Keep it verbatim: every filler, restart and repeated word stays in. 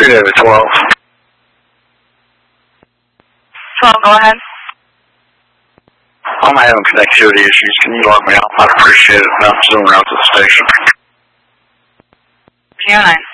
Street over twelve. twelve, go ahead. I'm having connectivity issues. Can you log me out? I'd appreciate it. I'm zooming out to the station. P O nine.